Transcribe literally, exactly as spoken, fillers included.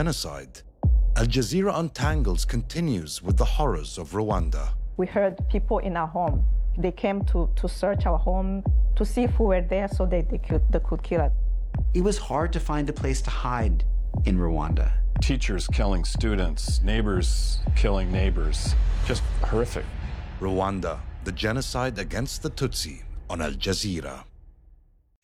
genocide. Al Jazeera Untangles continues with the horrors of Rwanda. We heard people in our home. They came to, to search our home to see if we were there so they, they, could, they could kill us. It was hard to find a place to hide in Rwanda. Teachers killing students, neighbors killing neighbors. Just horrific. Rwanda, the genocide against the Tutsi on Al Jazeera.